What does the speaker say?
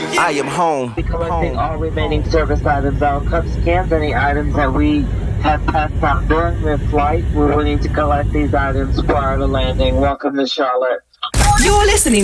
I am home. Be collecting all remaining service items, all cups, cans, any items that we have passed out during this flight. We will need to collect these items prior to landing. Welcome to Charlotte. You're listening